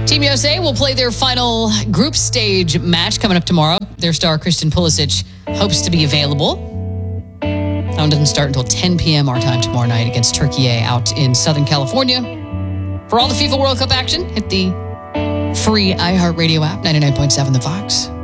Team USA will play their final group stage match coming up tomorrow. Their star, Christian Pulisic, hopes to be available. That one doesn't start until 10 p.m. our time tomorrow night against Turkey out in Southern California. For all the FIFA World Cup action, hit the free iHeartRadio app, 99.7 The Fox.